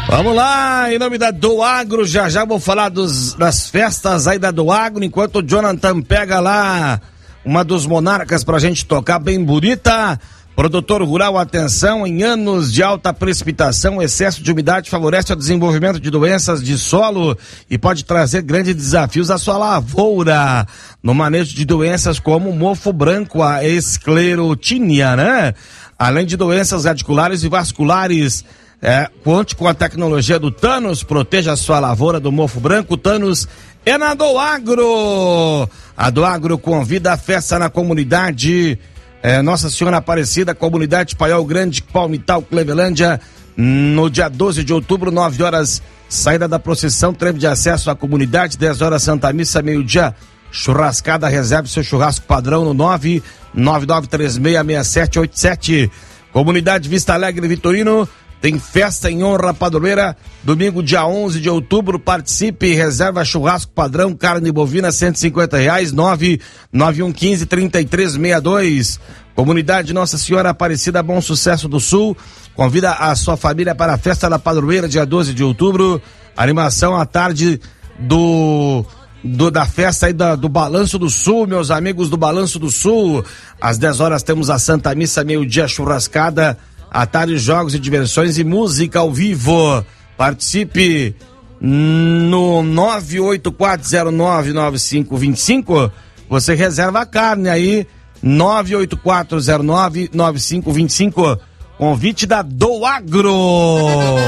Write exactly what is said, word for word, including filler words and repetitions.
Vamos lá, em nome da Doagro, já já vou falar dos, das festas aí da Doagro, enquanto o Jonathan pega lá uma dos monarcas pra gente tocar bem bonita. Produtor rural, atenção, em anos de alta precipitação, excesso de umidade favorece o desenvolvimento de doenças de solo e pode trazer grandes desafios à sua lavoura. No manejo de doenças como o mofo branco, a esclerotínia, né? Além de doenças radiculares e vasculares. É, conte com a tecnologia do Thanos, proteja a sua lavoura do mofo branco. Thanos é na Doagro. A Doagro convida a festa na comunidade é, Nossa Senhora Aparecida, comunidade Paiol Grande, Palmital, Clevelândia, no dia doze de outubro, nove horas, saída da procissão, trem de acesso à comunidade, dez horas Santa Missa, meio-dia, churrascada. Reserve seu churrasco padrão no nove nove nove três seis seis sete oito sete. Comunidade Vista Alegre Vitorino, tem festa em honra à padroeira, domingo dia onze de outubro, participe, reserva churrasco padrão, carne bovina cento e cinquenta reais, nove nove um um cinco, três três seis dois. Comunidade Nossa Senhora Aparecida, Bom Sucesso do Sul, convida a sua família para a festa da padroeira, dia doze de outubro, animação à tarde do... Do, da festa aí da, do Balanço do Sul, meus amigos do Balanço do Sul. Às dez horas temos a Santa Missa, meio-dia, churrascada. À tarde, jogos e diversões e música ao vivo. Participe no nove oito quatro zero nove nove cinco dois cinco. Você reserva a carne aí. nove oito quatro zero nove nove cinco dois cinco. Convite da Doagro.